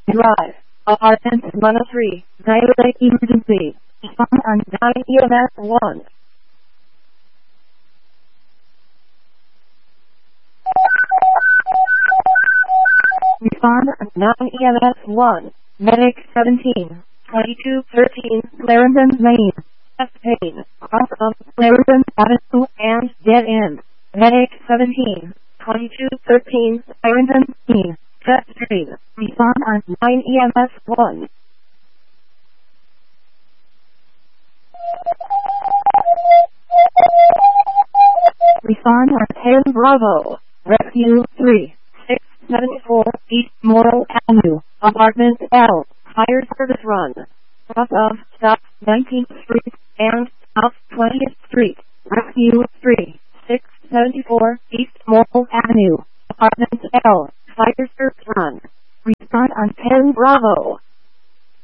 Drive, Apartment 103, Diary Emergency. Respond on 9 EMS 1. Respond on 9 EMS 1. Medic 17, 2213, Clarendon, Maine. Chest pain, cross of Clarendon Avenue and dead end. Medic 17, 2213, Clarendon, Maine. Chest pain. Respond on 9 EMS 1. Respond on 10 Bravo. Rescue 3, 674 East Morrill Avenue, Apartment L. Fire service run. Cross of South 19th Street and South 20th Street. Rescue 3, 674 East Morrill Avenue, Apartment L. Fire service run. Respond on 10 Bravo.